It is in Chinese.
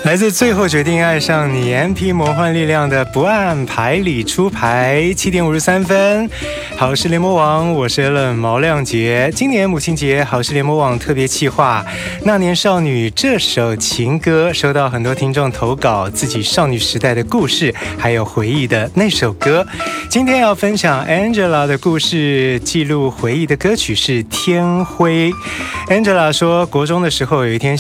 来自最后决定爱上你 MP 魔幻力量的不按牌理出牌，7点53分。好事联盟网，我是 Alan 毛亮杰。今年母亲节，好事联盟网特别企划那年少女这首情歌，收到很多听众投稿自己少女时代的故事，还有回忆的那首歌。今天要分享 Angela 的故事，记录回忆的歌曲是《天灰》。Angela 说，国中的时候有一天